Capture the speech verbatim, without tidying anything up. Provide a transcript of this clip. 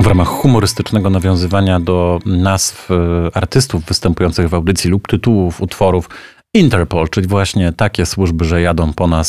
W ramach humorystycznego nawiązywania do nazw artystów występujących w audycji lub tytułów utworów Interpol, czyli właśnie takie służby, że jadą po nas